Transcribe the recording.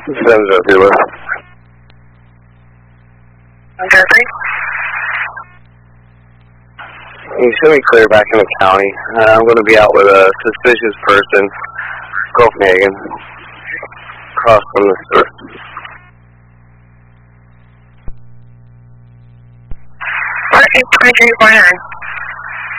Sends up your list. Okay, You should be clear back in the county. I'm going to be out with a suspicious person, Copenhagen, across from the store. What is 2349?